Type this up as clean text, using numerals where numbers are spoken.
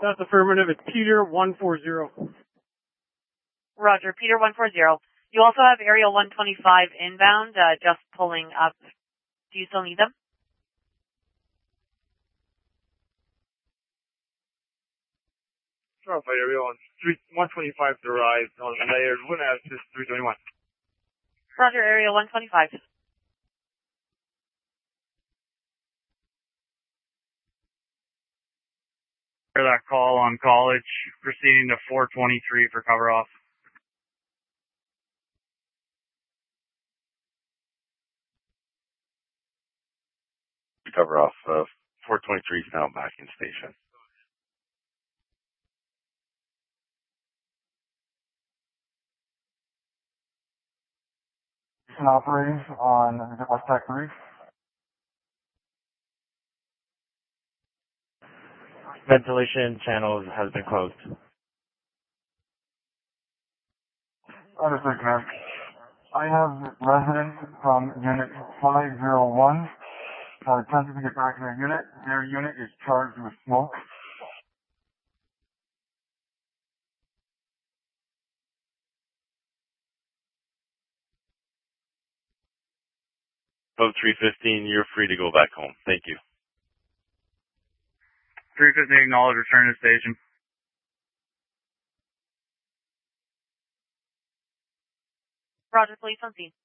That's affirmative. It's Peter 140. Roger, Peter 140. You also have Area 125 inbound, just pulling up. Do you still need them? Sure, Area 125 arrived on layer 1 as 321. Roger, Area 125. That call on College, proceeding to 423 for cover off. Cover off, 423 is now back in station. Operating on West Tech 3. Ventilation channels has been closed. Understood, Command. I have residents from Unit 501 attempting to get back to their unit. Their unit is charged with smoke. Code 315, you're free to go back home. Thank you. 315 acknowledge, return to station. Roger, police on scene.